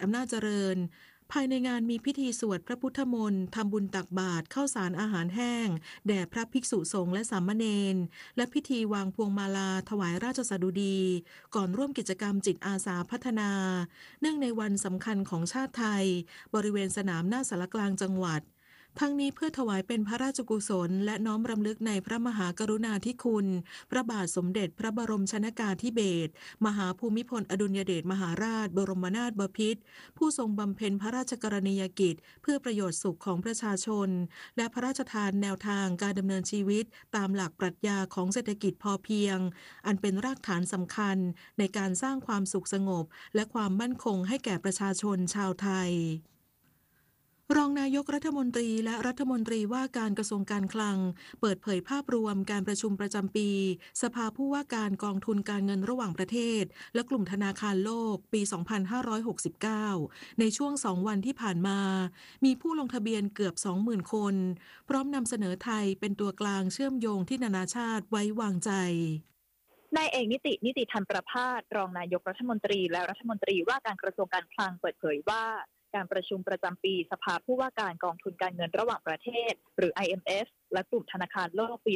อำนาจเจริญภายในงานมีพิธีสวดพระพุทธมนต์ทำบุญตักบาตรข้าวสารอาหารแห้งแด่พระภิกษุสงฆ์และสามเณรและพิธีวางพวงมาลาถวายราชสดุดีก่อนร่วมกิจกรรมจิตอาสาพัฒนาเนื่องในวันสำคัญของชาติไทยบริเวณสนามหน้าสารกลางจังหวัดทั้งนี้เพื่อถวายเป็นพระราชกุศลและน้อมรำลึกในพระมหากรุณาธิคุณพระบาทสมเด็จพระบรมชนกาธิเบศรมหาภูมิพลอดุลยเดชมหาราชบรมนาถบพิตรผู้ทรงบำเพ็ญพระราชกรณียกิจเพื่อประโยชน์สุขของประชาชนและพระราชทานแนวทางการดำเนินชีวิตตามหลักปรัชญาของเศรษฐกิจพอเพียงอันเป็นรากฐานสำคัญในการสร้างความสุขสงบและความมั่นคงให้แก่ประชาชนชาวไทยรองนายกรัฐมนตรีและรัฐมนตรีว่าการกระทรวงการคลังเปิดเผยภาพรวมการประชุมประจำปีสภาผู้ว่าการกองทุนการเงินระหว่างประเทศและกลุ่มธนาคารโลกปี 2569 ในช่วง2 วันที่ผ่านมามีผู้ลงทะเบียนเกือบ 20,000 คนพร้อมนำเสนอไทยเป็นตัวกลางเชื่อมโยงที่นานาชาติไว้วางใจนายเอกนิติธรรมประภาสรองนายกรัฐมนตรีและรัฐมนตรีว่าการกระทรวงการคลังเปิดเผยว่าการประชุมประจำปีสภาผู้ว่าการกองทุนการเงินระหว่างประเทศหรือ IMF และกลุ่มธนาคารโลกปี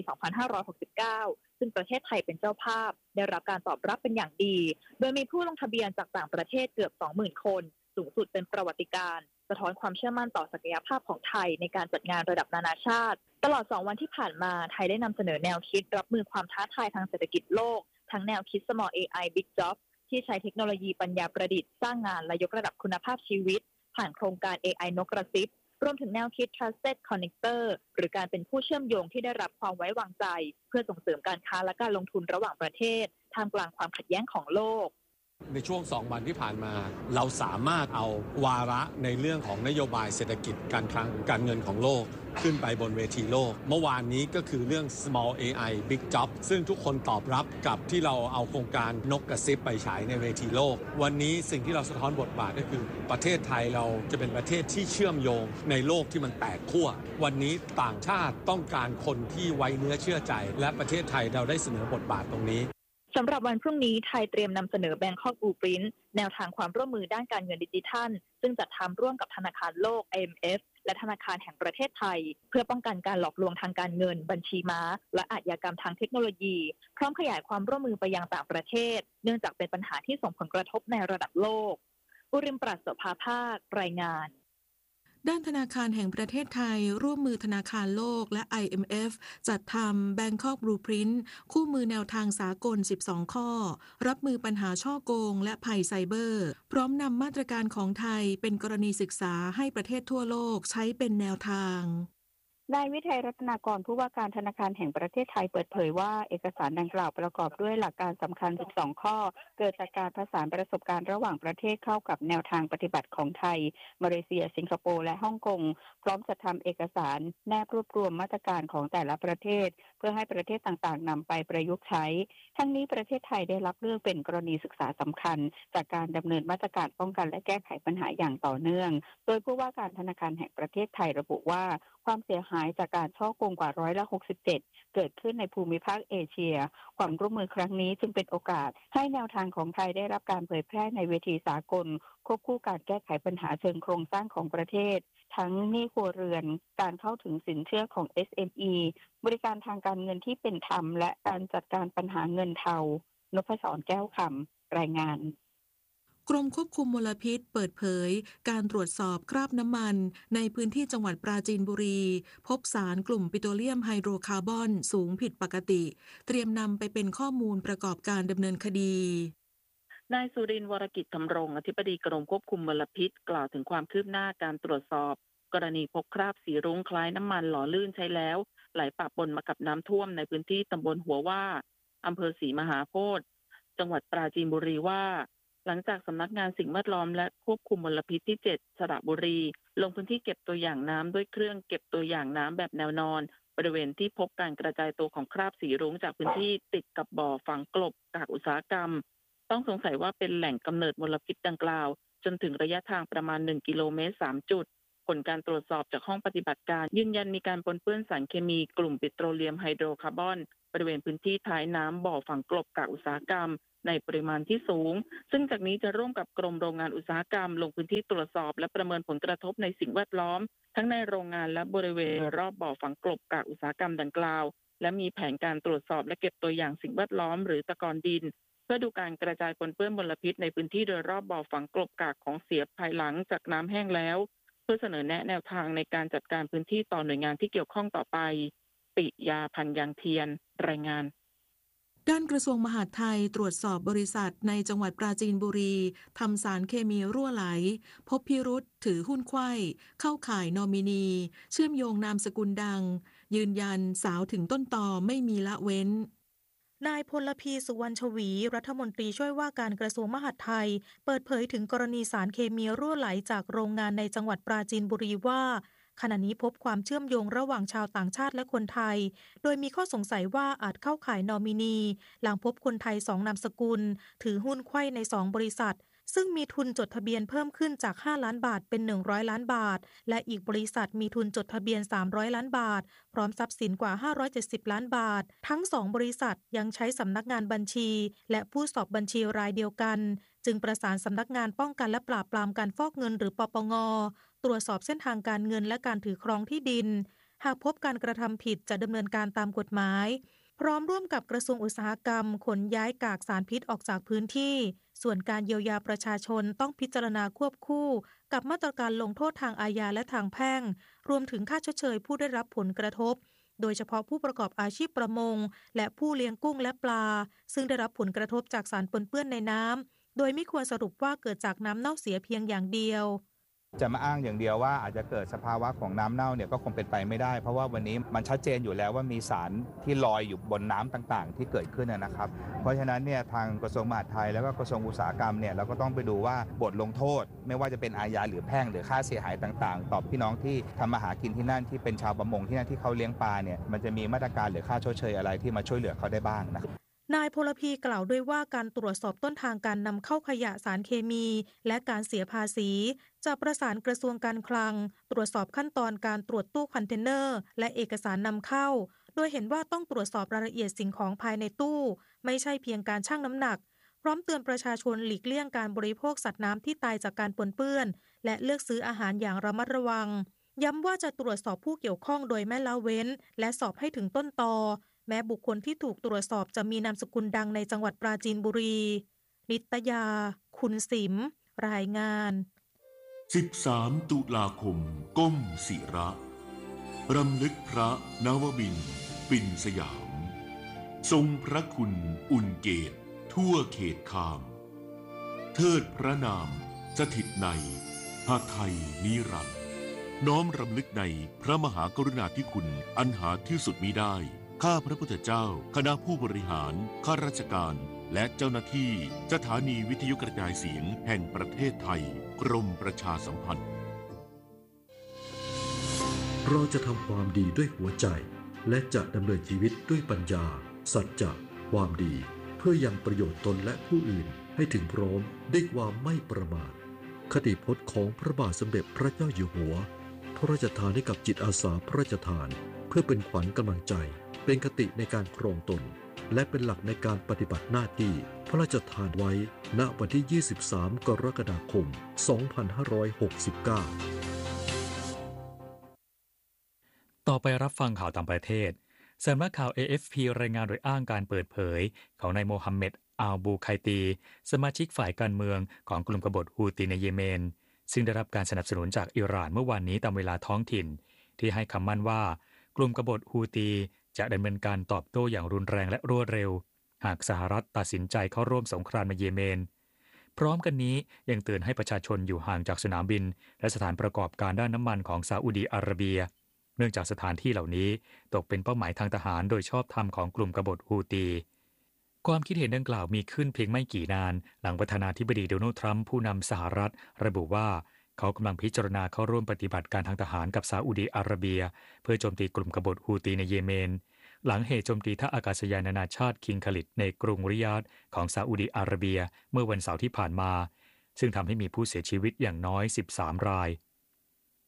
2569 ซึ่งประเทศไทยเป็นเจ้าภาพได้รับการตอบรับเป็นอย่างดีโดยมีผู้ลงทะเบียนจากต่างประเทศเกือบ 20,000 คนสูงสุดเป็นประวัติการณ์สะท้อนความเชื่อมั่นต่อศักยภาพของไทยในการจัดงานระดับนานาชาติตลอด2 วันที่ผ่านมาไทยได้นำเสนอแนวคิดรับมือความท้าทายทางเศรษฐกิจโลกทั้งแนวคิด Small AI Big Job ที่ใช้เทคโนโลยีปัญญาประดิษฐ์สร้างงานและยกระดับคุณภาพชีวิตผ่านโครงการ AI นกกระซิบรวมถึงแนวคิด Trusted Connector หรือการเป็นผู้เชื่อมโยงที่ได้รับความไว้วางใจเพื่อส่งเสริมการค้าและการลงทุนระหว่างประเทศท่ามกลางความขัดแย้งของโลกในช่วง2 วันที่ผ่านมาเราสามารถเอาวาระในเรื่องของนโยบายเศรษฐกิจการคลังการเงินของโลกขึ้นไปบนเวทีโลกเมื่อวานนี้ก็คือเรื่อง Small AI Big Job ซึ่งทุกคนตอบรับกับที่เราเอาโครงการนกกระซิบไปฉายในเวทีโลกวันนี้สิ่งที่เราสะท้อนบทบาทก็คือประเทศไทยเราจะเป็นประเทศที่เชื่อมโยงในโลกที่มันแตกขั้ววันนี้ต่างชาติต้องการคนที่ไว้เนื้อเชื่อใจและประเทศไทยเราได้เสนอบทบาทตรงนี้สำหรับวันพรุ่งนี้ไทยเตรียมนำเสนอ Bangkok Blueprint แนวทางความร่วมมือด้านการเงินดิจิทัลซึ่งจัดทำร่วมกับธนาคารโลก IMF และธนาคารแห่งประเทศไทยเพื่อป้องกันการหลอกลวงทางการเงินบัญชีม้าและอาชญากรรมทางเทคโนโลยีพร้อมขยายความร่วมมือไปยังต่างประเทศเนื่องจากเป็นปัญหาที่ส่งผลกระทบในระดับโลกอุริมปราศโสภาภาครายงานด้านธนาคารแห่งประเทศไทยร่วมมือธนาคารโลกและ IMF จัดทำ Bangkok Blueprint คู่มือแนวทางสากล 12 ข้อรับมือปัญหาช่อโกงและภัยไซเบอร์พร้อมนำมาตรการของไทยเป็นกรณีศึกษาให้ประเทศทั่วโลกใช้เป็นแนวทางนายวิทัยรัตนากรผู้ว่าการธนาคารแห่งประเทศไทยเปิดเผยว่าเอกสารดังกล่าวประกอบด้วยหลักการสำคัญ 12 ข้อเกิดจากการผสานประสบการณ์ระหว่างประเทศเข้ากับแนวทางปฏิบัติของไทยมาเลเซียสิงคโปร์และฮ่องกงพร้อมจัดทำเอกสารแนบรวบรวมมาตรการของแต่ละประเทศเพื่อให้ประเทศต่างๆนำไปประยุกต์ใช้ทั้งนี้ประเทศไทยได้รับเลือกเป็นกรณีศึกษาสำคัญจากการดำเนินมาตรการป้องกันและแก้ไขปัญหาอย่างต่อเนื่องโดยผู้ว่าการธนาคารแห่งประเทศไทยระบุว่าความเสียหายจากการช่อโกงกว่า67%เกิดขึ้นในภูมิภาคเอเชียความร่วมมือครั้งนี้จึงเป็นโอกาสให้แนวทางของไทยได้รับการเผยแพร่ในเวทีสากลควบคู่การแก้ไขปัญหาเชิงโครงสร้างของประเทศทั้งหนี้ครัวเรือนการเข้าถึงสินเชื่อของ SME บริการทางการเงินที่เป็นธรรมและการจัดการปัญหาเงินเทานพศรแก้วคำรายงานกรมควบคุมมลพิษเปิดเผยการตรวจสอบคราบน้ำมันในพื้นที่จังหวัดปราจีนบุรีพบสารกลุ่มปิโตรเลียมไฮโดรคาร์บอนสูงผิดปกติเตรียมนำไปเป็นข้อมูลประกอบการดำเนินคดีนายสุรินทร์วรกิจธรรมรงค์อธิบดีกรมควบคุมมลพิษกล่าวถึงความคืบหน้าการตรวจสอบกรณีพบคราบสีรุ้งคล้ายน้ำมันหล่อลื่นใช้แล้วไหลปะปนมากับน้ำท่วมในพื้นที่ตำบลหัวว่าอำเภอศรีมหาโพธิ์จังหวัดปราจีนบุรีว่าหลังจากสำนักงานสิ่งแวดล้อมและควบคุมมลพิษที่7สระบุรีลงพื้นที่เก็บตัวอย่างน้ำด้วยเครื่องเก็บตัวอย่างน้ำแบบแนวนอนบริเวณที่พบการกระจายตัวของคราบสีรุ้งจากพื้นที่ติดกับบ่อฝังกลบกากอุตสาหกรรมต้องสงสัยว่าเป็นแหล่งกำเนิดมลพิษดังกล่าวจนถึงระยะทางประมาณ1 กิโลเมตร3 จุดผลการตรวจสอบจากห้องปฏิบัติการยืนยันมีการปนเปื้อนสารเคมีกลุ่มปิโตรเลียมไฮโดรคาร์บอนบริเวณพื้นที่ท้ายน้ำบ่อฝังกลบกากอุตสาหกรรมในปริมาณที่สูงซึ่งจากนี้จะร่วมกับกรมโรงงานอุตสาหกรรมลงพื้นที่ตรวจสอบและประเมินผลกระทบในสิ่งแวดล้อมทั้งในโรงงานและบริเวณรอบบ่อฝังกลบกากอุตสาหกรรมดังกล่าวและมีแผนการตรวจสอบและเก็บตัวอย่างสิ่งแวดล้อมหรือตะกอนดินเพื่อดูการกระจายปนเปื้อนมลพิษในพื้นที่โดยรอบบ่อฝังกลบกากของเสียภายหลังจากน้ำแห้งแล้วเพื่อเสนอแนะแนวทางในการจัดการพื้นที่ต่อหน่วยงานที่เกี่ยวข้องต่อไปปิยาพันธ์ยางเทียนรายงานด้านกระทรวงมหาดไทยตรวจสอบบริษัทในจังหวัดปราจีนบุรีทำสารเคมีรั่วไหลพบพิรุษถือหุ้นไขว้เข้าข่ายนอมินีเชื่อมโยงนามสกุลดังยืนยันสาวถึงต้นตอไม่มีละเว้นนายพลพีสุวรรณชวีรัฐมนตรีช่วยว่าการกระทรวงมหาดไทยเปิดเผยถึงกรณีสารเคมีรั่วไหลจากโรงงานในจังหวัดปราจีนบุรีว่าขณะนี้พบความเชื่อมโยงระหว่างชาวต่างชาติและคนไทยโดยมีข้อสงสัยว่าอาจเข้าข่ายนอมินีหลังพบคนไทย2 นามสกุลถือหุ้นไขว้ใน2 บริษัทซึ่งมีทุนจดทะเบียนเพิ่มขึ้นจาก5 ล้านบาทเป็น100 ล้านบาทและอีกบริษัทมีทุนจดทะเบียน300 ล้านบาทพร้อมทรัพย์สินกว่า570 ล้านบาททั้ง2 บริษัทยังใช้สำนักงานบัญชีและผู้สอบบัญชีรายเดียวกันจึงประสานสำนักงานป้องกันและปราบปรามการฟอกเงินหรือปปง.ตรวจสอบเส้นทางการเงินและการถือครองที่ดินหากพบการกระทำผิดจะดำเนินการตามกฎหมายพร้อมร่วมกับกระทรวงอุตสาหกรรมขนย้ายกากสารพิษออกจากพื้นที่ส่วนการเยียวยาประชาชนต้องพิจารณาควบคู่กับมาตรการลงโทษทางอาญาและทางแพ่งรวมถึงค่าชดเชยผู้ได้รับผลกระทบโดยเฉพาะผู้ประกอบอาชีพประมงและผู้เลี้ยงกุ้งและปลาซึ่งได้รับผลกระทบจากสารปนเปื้อนในน้ำโดยไม่ควรสรุปว่าเกิดจากน้ำเน่าเสียเพียงอย่างเดียวจะมาอ้างอย่างเดียวว่าอาจจะเกิดสภาวะของน้ำเน่าเนี่ยก็คงเป็นไปไม่ได้เพราะว่าวันนี้มันชัดเจนอยู่แล้วว่ามีสารที่ลอยอยู่บนน้ำต่างๆที่เกิดขึ้นนะครับเพราะฉะนั้นเนี่ยทางกระทรวงมหาดไทยแล้วก็กระทรวงอุตสาหกรรมเนี่ยเราก็ต้องไปดูว่าบทลงโทษไม่ว่าจะเป็นอาญาหรือแพ่งหรือค่าเสียหายต่างๆต่อพี่น้องที่ทำมาหากินที่นั่นที่เป็นชาวประมงที่นั่นที่เขาเลี้ยงปลาเนี่ยมันจะมีมาตรการหรือค่าชดเชยอะไรที่มาช่วยเหลือเขาได้บ้างนะครับนายพลพีกล่าวด้วยว่าการตรวจสอบต้นทางการนำเข้าขยะสารเคมีและการเสียภาษีจะประสานกระทรวงการคลังตรวจสอบขั้นตอนการตรวจตู้คอนเทนเนอร์และเอกสารนำเข้าโดยเห็นว่าต้องตรวจสอบรายละเอียดสิ่งของภายในตู้ไม่ใช่เพียงการชั่งน้ำหนักพร้อมเตือนประชาชนหลีกเลี่ยงการบริโภคสัตว์น้ำที่ตายจากการปนเปื้อนและเลือกซื้ออาหารอย่างระมัดระวังย้ำว่าจะตรวจสอบผู้เกี่ยวข้องโดยไม่ละเว้นและสอบให้ถึงต้นตอแม้บุคคลที่ถูกตรวจสอบจะมีนามสกุลดังในจังหวัดปราจีนบุรีนิตยาคุณสิมรายงาน 13 ตุลาคมก้มศิระรำลึกพระนวมินทร์ปิ่นสยามทรงพระคุณอุ่นเกตทั่วเขตคามเทิดพระนามสถิตในหาไทยนิรันดร์น้อมรำลึกในพระมหากรุณาธิคุณอันหาที่สุดมิได้ข้าพระพุทธเจ้าคณะผู้บริหารข้าราชการและเจ้าหน้าที่สถานีวิทยุกระจายเสียงแห่งประเทศไทยกรมประชาสัมพันธ์เราจะทำความดีด้วยหัวใจและจะดำเนินชีวิตด้วยปัญญาสัจจะความดีเพื่อยังประโยชน์ตนและผู้อื่นให้ถึงพร้อมด้วยความไม่ประมาทคติพจน์ของพระบาทสมเด็จพระเจ้าอยู่หัวพระราชทานให้กับจิตอาสาพระราชทานเพื่อเป็นขวัญกำลังใจเป็นคติในการครองตนและเป็นหลักในการปฏิบัติหน้าที่พระราชทานไว้ณวันที่ 23 กรกฎาคม 2569 ต่อไปรับฟังข่าวต่างประเทศสำนักข่าว AFP รายงานโดยอ้างการเปิดเผยของนายโมฮัมเหม็ด อัลบูไคตีสมาชิกฝ่ายการเมืองของกลุ่มกบฏฮูตีในเยเมนซึ่งได้รับการสนับสนุนจากอิหร่านเมื่อวานนี้ตามเวลาท้องถิ่นที่ให้คำมั่นว่ากลุ่มกบฏฮูตีจะดำเนินการตอบโต้อย่างรุนแรงและรวดเร็วหากสหรัฐตัดสินใจเข้าร่วมสงครามในเยเมนพร้อมกันนี้ยังเตือนให้ประชาชนอยู่ห่างจากสนามบินและสถานประกอบการด้านน้ำมันของซาอุดีอาระเบียเนื่องจากสถานที่เหล่านี้ตกเป็นเป้าหมายทางทหารโดยชอบธรรมของกลุ่มกบฏฮูตีความคิดเห็นดังกล่าวมีขึ้นเพียงไม่กี่นานหลังประธานาธิบดีโดนัลด์ทรัมป์ผู้นำสหรัฐระบุว่าเขากำลังพิจารณาเข้าร่วมปฏิบัติการทางทหารกับซาอุดีอาระเบียเพื่อโจมตีกลุ่มกบฏฮูตีในเยเมนหลังเหตุโจมตีท่าอากาศยานนานาชาติคิงคาลิดในกรุงริยาดของซาอุดีอาระเบียเมื่อวันเสาร์ที่ผ่านมาซึ่งทำให้มีผู้เสียชีวิตอย่างน้อย13ราย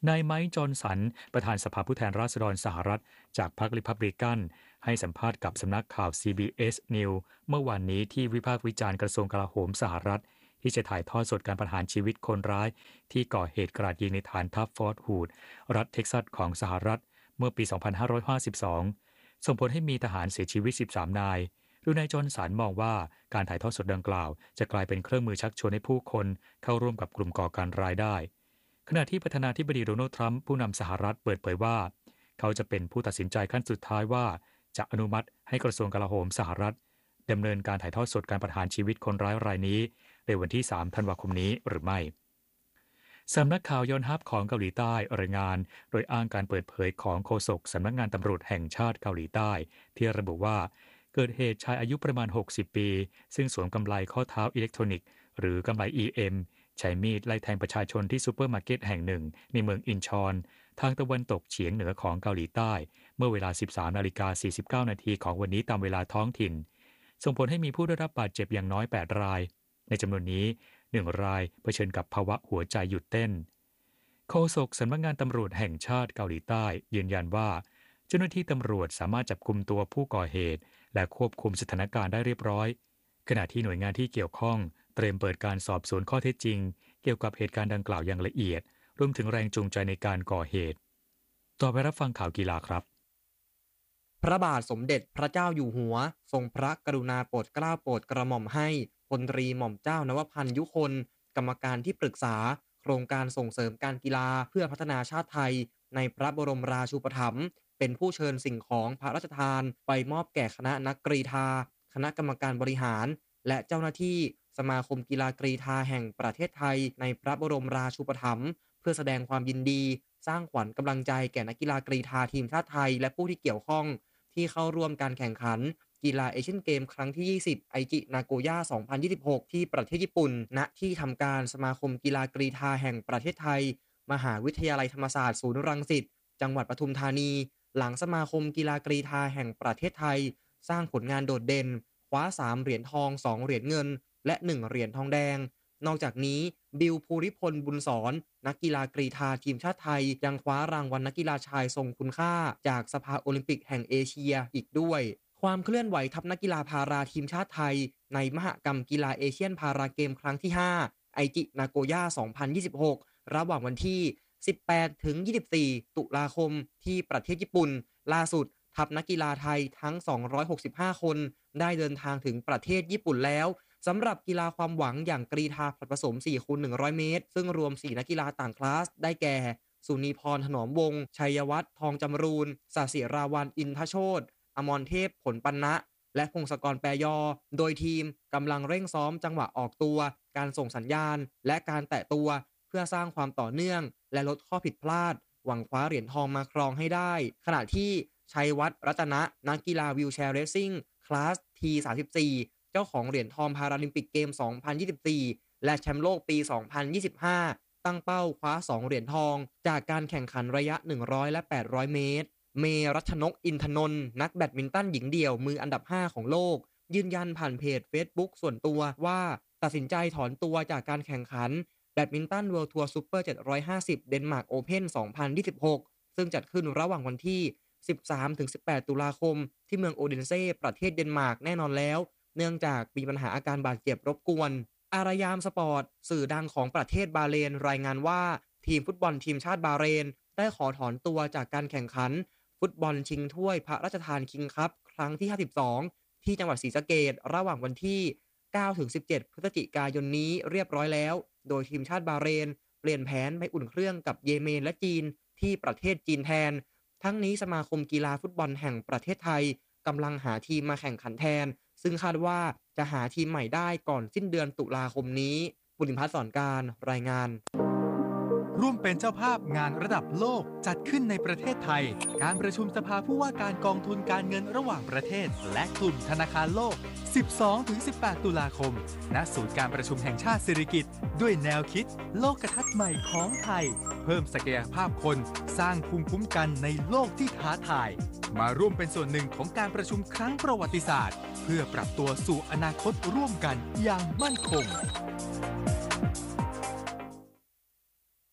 นายไมค์จอห์นสันประธานสภาผู้แทนราษฎรสหรัฐจากพรรคริพับลิกันให้สัมภาษณ์กับสำนักข่าว CBS News เมื่อวานนี้ที่วิพากษ์วิจารณ์กระทรวงกลาโหมสหรัฐที่จะถ่ายทอดสดการประหารชีวิตคนร้ายที่ก่อเหตุกราดยิงในฐานทัพฟอร์ตฮูดรัฐเท็กซัสของสหรัฐเมื่อปี 2552 ส่งผลให้มีทหารเสียชีวิต 13 นายโดยนายจอห์นสันมองว่าการถ่ายทอดสดดังกล่าวจะกลายเป็นเครื่องมือชักชวนให้ผู้คนเข้าร่วมกับกลุ่มก่อการร้ายได้ขณะที่ประธานาธิบดีโดนัลด์ทรัมป์ผู้นำสหรัฐเปิดเผยว่าเขาจะเป็นผู้ตัดสินใจขั้นสุดท้ายว่าจะอนุมัติให้กระทรวงกลาโหมสหรัฐดำเนินการถ่ายทอดสดการประหารชีวิตคนร้ายรายนี้ในวันที่ 3 ธันวาคมนี้หรือไม่สำนักข่าวยอนฮับของเกาหลีใต้รายงานโดยอ้างการเปิดเผยของโฆษกสำนักงานตำรวจแห่งชาติเกาหลีใต้ที่ระบุว่าเกิดเหตุชายอายุประมาณ 60 ปีซึ่งสวมกำไลข้อเท้าอิเล็กทรอนิกส์หรือกำไล EM ใช้มีดไล่แทงประชาชนที่ซูเปอร์มาร์เก็ตแห่งหนึ่งในเมืองอินชอนทางตะวันตกเฉียงเหนือของเกาหลีใต้เมื่อเวลา 13:49 นาทีของวันนี้ตามเวลาท้องถิ่นส่งผลให้มีผู้ได้รับบาดเจ็บอย่างน้อย 8 รายในจำนวนนี้1 รายเผชิญกับภาวะหัวใจหยุดเต้นโฆษกสำนักงานตำรวจแห่งชาติเกาหลีใต้ยืนยันว่าเจ้าหน้าที่ตำรวจสามารถจับกุมตัวผู้ก่อเหตุและควบคุมสถานการณ์ได้เรียบร้อยขณะที่หน่วยงานที่เกี่ยวข้องเตรียมเปิดการสอบสวนข้อเท็จจริงเกี่ยวกับเหตุการณ์ดังกล่าวอย่างละเอียดรวมถึงแรงจูงใจในการก่อเหตุต่อไปรับฟังข่าวกีฬาครับพระบาทสมเด็จพระเจ้าอยู่หัวทรงพระกรุณาโปรดเกล้าโปรดกระหม่อมให้พลตรีหม่อมเจ้านวพันธ์ยุคนกรรมการที่ปรึกษาโครงการส่งเสริมการกีฬาเพื่อพัฒนาชาติไทยในพระบรมราชูปถัมภ์เป็นผู้เชิญสิ่งของพระราชทานไปมอบแก่คณะนักกรีฑาคณะกรรมการบริหารและเจ้าหน้าที่สมาคมกีฬากรีฑาแห่งประเทศไทยในพระบรมราชูปถัมภ์เพื่อแสดงความยินดีสร้างขวัญกำลังใจแก่นักกีฬากรีฑาทีมชาติไทยและผู้ที่เกี่ยวข้องที่เข้าร่วมการแข่งขันกีฬาเอเชียนเกมครั้งที่ 20 ไอจินาโกย่า 2026 ที่ประเทศญี่ปุ่นณที่ทำการสมาคมกีฬากรีฑาแห่งประเทศไทยมหาวิทยาลัยธรรมศาสตร์ศูนย์รังสิตจังหวัดปทุมธานีหลังสมาคมกีฬากรีฑาแห่งประเทศไทยสร้างผลงานโดดเด่นคว้า3 เหรียญทอง 2 เหรียญเงินและ1 เหรียญทองแดงนอกจากนี้บิลภูริพลบุญสอนนักกีฬากรีฑาทีมชาติไทยยังคว้ารางวัลนักกีฬาชายทรงคุณค่าจากสภาโอลิมปิกแห่งเอเชียอีกด้วยความเคลื่อนไหวทัพนักกีฬาพาราทีมชาติไทยในมหกรรมกีฬาเอเชียนพาราเกมครั้งที่ 5 ไอจินาโกย่า 2026 ระหว่างวันที่ 18-24 ตุลาคมที่ประเทศญี่ปุ่นล่าสุดทัพนักกีฬาไทยทั้ง 265 คนได้เดินทางถึงประเทศญี่ปุ่นแล้วสำหรับกีฬาความหวังอย่างกรีฑาผสม 4x100 เมตรซึ่งรวม 4 นักกีฬาต่างคลาสได้แก่สุนีพรถนอมวงศ์ชัยวัฒน์ทองจำรูนศศิราวัลย์อินทโชติอมรเทพผลปันนะและพงศกรแปรยอโดยทีมกำลังเร่งซ้อมจังหวะออกตัวการส่งสัญญาณและการแตะตัวเพื่อสร้างความต่อเนื่องและลดข้อผิดพลาดหวังคว้าเหรียญทองมาครองให้ได้ขณะที่ชัยวัฒน์รัตนะนักกีฬาวีลแชร์เรซซิ่งคลาส T34 เจ้าของเหรียญทองพาราลิมปิกเกม 2024 และแชมป์โลกปี 2025 ตั้งเป้าคว้า 2 เหรียญทองจากการแข่งขันระยะ 100 และ 800 เมตรเมรัชนกอินทนนท์นักแบดมินตันหญิงเดี่ยวมืออันดับ 5 ของโลกยืนยันผ่านเพจ Facebook ส่วนตัวว่าตัดสินใจถอนตัวจากการแข่งขันแบดมินตันเวิลด์ทัวร์ซูเปอร์ 750 เดนมาร์กโอเพ่น 2026 ซึ่งจัดขึ้นระหว่างวันที่ 13-18 ตุลาคมที่เมืองโอเดนเซ่ประเทศเดนมาร์กแน่นอนแล้วเนื่องจากมีปัญหาอาการบาดเจ็บรบกวนอารยามสปอร์ตสื่อดังของประเทศบาห์เรนรายงานว่าทีมฟุตบอลทีมชาติบาห์เรนได้ขอถอนตัวจากการแข่งขันฟุตบอลชิงถ้วยพระราชทานคิงคัพครั้งที่ 52 ที่จังหวัดศรีสะเกษระหว่างวันที่ 9-17 พฤศจิกายนนี้เรียบร้อยแล้วโดยทีมชาติบาห์เรนเปลี่ยนแผนไปอุ่นเครื่องกับเยเมนและจีนที่ประเทศจีนแทนทั้งนี้สมาคมกีฬาฟุตบอลแห่งประเทศไทยกำลังหาทีมมาแข่งขันแทนซึ่งคาดว่าจะหาทีมใหม่ได้ก่อนสิ้นเดือนตุลาคมนี้บุญพัฒน์สอนการรายงานร่วมเป็นเจ้าภาพงานระดับโลกจัดขึ้นในประเทศไทยการประชุมสภาผู้ว่าการกองทุนการเงินระหว่างประเทศและกลุ่มธนาคารโลก 12-18 ตุลาคมณศูนย์การประชุมแห่งชาติสิริกิติ์ด้วยแนวคิดโลกทัศน์ใหม่ของไทยเพิ่มศักยภาพคนสร้างภูมิคุ้มกันในโลกที่ท้าทายมาร่วมเป็นส่วนหนึ่งของการประชุมครั้งประวัติศาสตร์เพื่อปรับตัวสู่อนาคตร่วมกันอย่างมั่นคง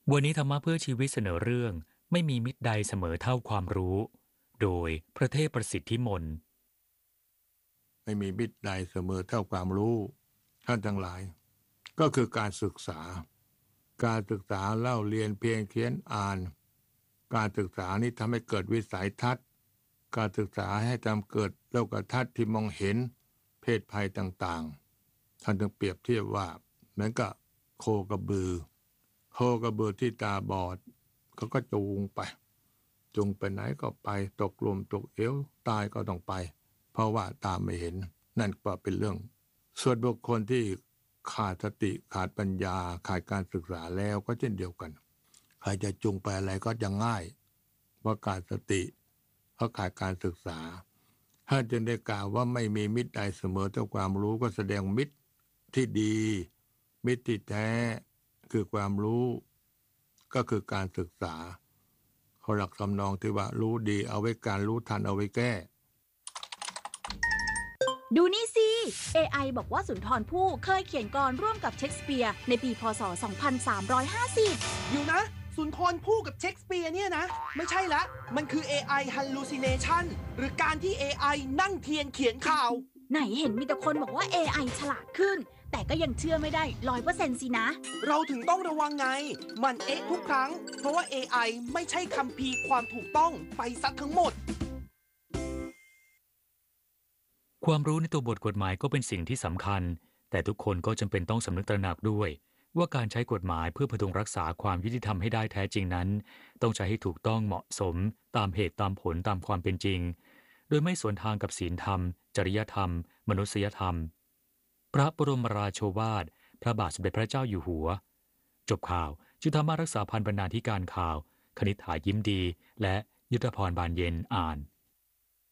วันนี้ธรรมะเพื่อชีวิตเสนอเรื่องไม่มีมิตรใดเสมอเท่าความรู้ โดยพระเทพประสิทธิมนต์ไม่มีมิตรใดเสมอเท่าความรู้ท่านทั้งหลายก็คือการศึกษาเล่าเรียนเพียงเขียนอ่านการศึกษานี้ทำให้เกิดวิสัยทัศน์การศึกษาให้ทำเกิดโลกทัศน์ที่มองเห็นเพศภัยต่างๆท่านจึงเปรียบเทียบว่าเหมือนกับโคกระบือที่ตาบอดเขาก็จูงไปไหนก็ไปตกหลุมตกเหวตายก็ต้องไปเพราะว่าตาไม่เห็นนั่นก็เป็นเรื่องส่วนบุคคลที่ขาดสติขาดปัญญาขาดการศึกษาแล้วก็เช่นเดียวกันใครจะจูงไปอะไรก็จะง่ายเพราะขาดสติเพราะขาดการศึกษาถ้าจึงได้กล่าวว่าไม่มีมิตรใดเสมอเท่าความรู้ก็แสดงมิตรที่ดีมิตรที่แท้คือความรู้ก็คือการศึกษาเขาหลักทำนองที่ว่ารู้ดีเอาไว้การรู้ทันเอาไว้แก้ดูนี่สิ AI บอกว่าสุนทรภู่เคยเขียนกลอนร่วมกับเชคสเปียร์ในปีพ.ศ. 2350 อยู่นะสุนทรภู่กับเชคสเปียร์เนี่ยนะไม่ใช่ละมันคือ AI hallucination หรือการที่ AI นั่งเทียนเขียนข่าวไหนเห็นมีแต่คนบอกว่า AI ฉลาดขึ้นแต่ก็ยังเชื่อไม่ได้ 100% สินะเราถึงต้องระวังไงมันทุกครั้งเพราะว่า AI ไม่ใช่คัมภีร์ความถูกต้องไปซะทั้งหมดความรู้ในตัวบทกฎหมายก็เป็นสิ่งที่สำคัญแต่ทุกคนก็จำเป็นต้องสำนึกตระหนักด้วยว่าการใช้กฎหมายเพื่อพดุงรักษาความยุติธรรมให้ได้แท้จริงนั้นต้องใช้ให้ถูกต้องเหมาะสมตามเหตุตามผลตามความเป็นจริงโดยไม่สวนทางกับศีลธรรมจริยธรรมมนุษยธรรมพระบรมราโชวาทพระบาทสมเด็จพระเจ้าอยู่หัวจบข่าวจุธรรมรักษาพันธ์บรรณาธิการข่าวคณิษฐายิ้มดีและยุทธพรบานเย็นอ่าน